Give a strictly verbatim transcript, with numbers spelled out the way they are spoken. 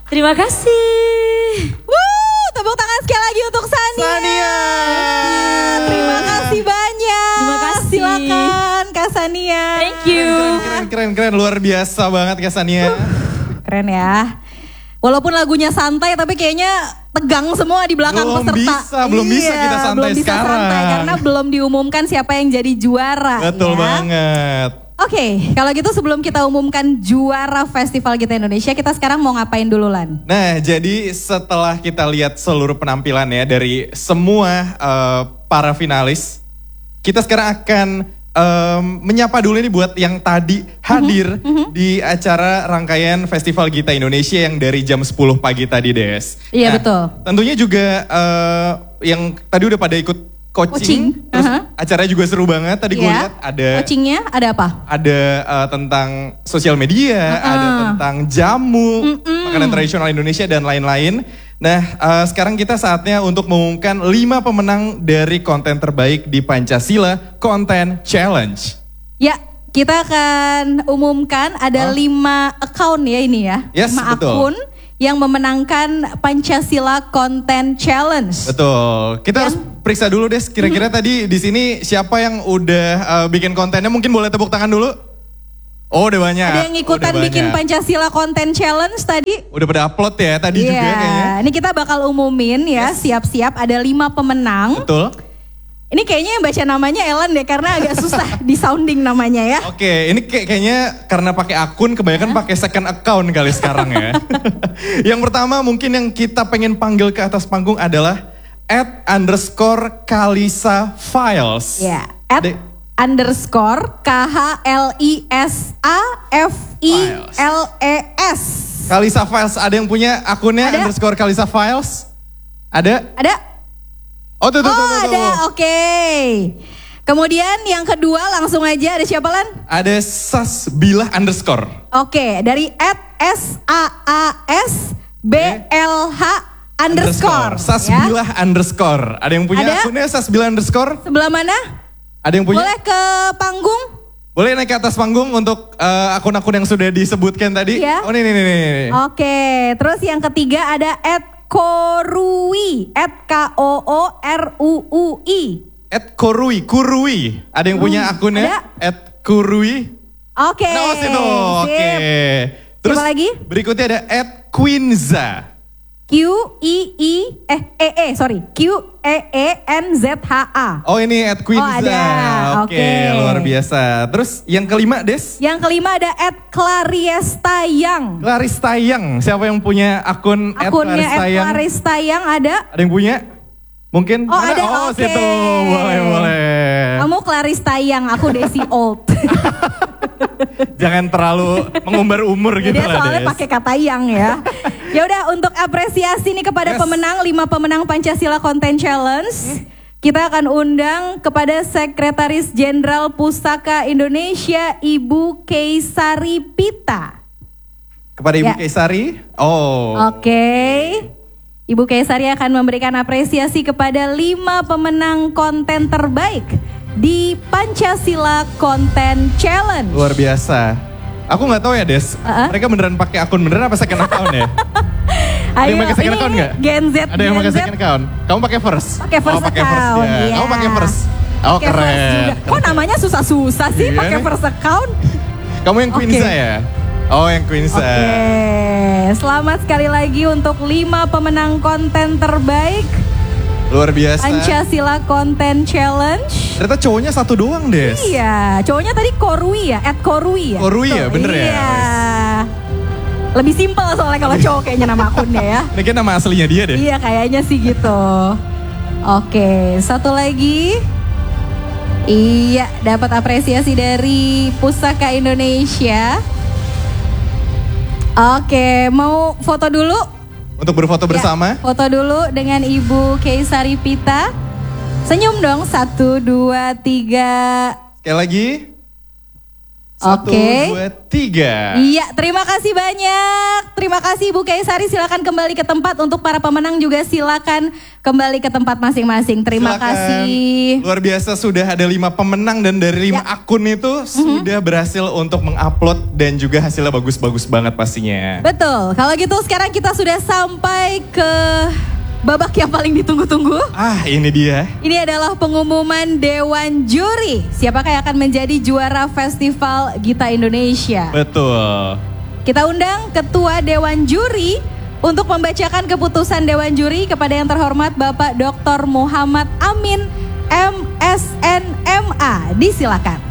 Terima kasih. Wuh, tepuk tangan sekali lagi untuk Sania. Sania. Terima kasih banyak. Terima kasih. Silakan Kak Sania. Thank you. Keren, keren, keren, keren. Luar biasa banget Kak Sania. Keren ya. Walaupun lagunya santai tapi kayaknya tegang semua di belakang Belum peserta. bisa, belum iya, bisa kita santai belum bisa sekarang. santai karena belum diumumkan siapa yang jadi juara. Betul ya. banget. Oke, okay, kalau gitu sebelum kita umumkan juara Festival Gita Indonesia, kita sekarang mau ngapain dulu Lan? Nah, jadi setelah kita lihat seluruh penampilan ya dari semua uh, para finalis, kita sekarang akan um, menyapa dulu nih buat yang tadi hadir mm-hmm. di acara rangkaian Festival Gita Indonesia yang dari jam sepuluh pagi tadi, Des. Iya, nah, betul. Tentunya juga uh, yang tadi udah pada ikut coaching, Coaching, terus uh-huh. acaranya juga seru banget. Tadi gue Iya. lihat ada Coachingnya ada apa? ada uh, tentang sosial media, Uh-uh. ada tentang jamu, Mm-mm. makanan tradisional Indonesia dan lain-lain. Nah, uh, sekarang kita saatnya untuk mengumumkan lima pemenang dari konten terbaik di Pancasila Content Challenge. Ya, kita akan umumkan ada Oh. lima account ya ini ya. Yes, lima betul. akun yang memenangkan Pancasila Content Challenge. Betul. Kita harus periksa dulu Des, kira-kira tadi di sini siapa yang udah uh, bikin kontennya, mungkin boleh tepuk tangan dulu. Oh, udah banyak. Ada yang ikutan Udah bikin banyak. Pancasila Content Challenge tadi? Udah pada upload ya tadi juga kayaknya. Iya, ini kita bakal umumin ya, siap-siap ada lima pemenang. Betul. Ini kayaknya yang baca namanya Ellen deh karena agak susah di sounding namanya ya. Oke, ini kayak kayaknya karena pakai akun kebanyakan pakai second account kali sekarang ya. Yang pertama mungkin yang kita pengen panggil ke atas panggung adalah at underscore Kalisa Files. Ya, at De- underscore K H L I S A F I L E S. Kalisa Files, ada yang punya akunnya Ada. underscore Kalisa Files? Ada? Ada? Oh tuh tuh Oh tuh, tuh, tuh. ada, oke. Kemudian yang kedua langsung aja ada siapa Lan? Ada Sasbilah underscore. Oke, dari at S A A S B L H underscore. Sasbilah ya. underscore. Ada yang punya Ada. akunnya Sasbilah underscore? Sebelah mana? Ada yang punya? Boleh ke panggung? Boleh naik ke atas panggung untuk uh, akun-akun yang sudah disebutkan tadi? Iya. Oh nih nih nih. nih. Oke, terus yang ketiga ada at Korui, at K O O R U U I. At Kurui, Kurui. Ada yang punya akunnya? ada. At Kurui. Oke. Nah, oh, situ. sip. Oke. Terus Siapa lagi? berikutnya ada at Quinza. Q I I eh E E sorry Q E E N Z H A. Oh ini at Quinza. Oh, ada. Oke, Oke. luar biasa. Terus yang kelima, Des? Yang kelima ada at Clariestayang. Claristayang. Siapa yang punya akun at Akunnya at Claristayang? Clariestayang ada. Ada yang punya? Mungkin? Oh, Mana? ada, Oh, oke. situ. Boleh, boleh. Kamu Claristayang, aku Desi Old. Jangan terlalu mengumbar umur gitu Dia lah, soalnya Des. pakai kata yang ya. Ya udah untuk apresiasi nih kepada Yes. pemenang lima pemenang Pancasila Content Challenge. Kita akan undang kepada Sekretaris Jenderal Pusaka Indonesia Ibu Keisari Pita. Kepada Ibu Ya. Keisari? Oh. Oke. Ibu Keisari akan memberikan apresiasi kepada lima pemenang konten terbaik di Pancasila Content Challenge. Luar biasa. Aku nggak tahu ya, Des. Uh-uh. Mereka beneran pakai akun beneran apa second account ya? Ada yang pakai second account nggak? Gen Z, Ada yang Gen pakai Z. second account? Kamu pakai first? Pakai first oh, pakai first account, ya. iya. Kamu pakai first. Oh, Pakai first keren. juga. Kok namanya susah-susah sih Iya pakai nih. first account? Kamu yang Quinza Oke. ya? Oh, yang Quinza. Oke, selamat sekali lagi untuk lima pemenang konten terbaik Luar biasa. Pancasila Content Challenge. Ternyata cowoknya satu doang, Des. Iya, cowoknya tadi Korui ya, at Korui ya. Korui ya, Tuh, bener ya? Iya. Lebih simpel soalnya kalau cowok kayaknya nama akunnya ya. Ini kan nama aslinya dia deh. Iya kayaknya sih gitu. Oke, satu lagi. Iya, dapat apresiasi dari Pusaka Indonesia. Oke, mau foto dulu? Untuk berfoto Ya, bersama. foto dulu dengan Ibu Keisari Pita. Senyum dong, satu, dua, tiga. Sekali lagi. Satu, Oke. dua, tiga. Iya, terima kasih banyak. Terima kasih Ibu Kaisari, silakan kembali ke tempat. Untuk para pemenang juga silakan kembali ke tempat masing-masing. Terima Silakan. kasih. Luar biasa, sudah ada lima pemenang dan dari lima Ya. akun itu sudah berhasil untuk mengupload dan juga hasilnya bagus-bagus banget pastinya. Betul, kalau gitu sekarang kita sudah sampai ke babak yang paling ditunggu-tunggu. Ah, ini dia. Ini adalah pengumuman Dewan Juri. Siapakah yang akan menjadi juara Festival Gita Indonesia? Betul. Kita undang Ketua Dewan Juri untuk membacakan keputusan Dewan Juri kepada yang terhormat Bapak Doktor Muhammad Amin M S N M A. Disilakan.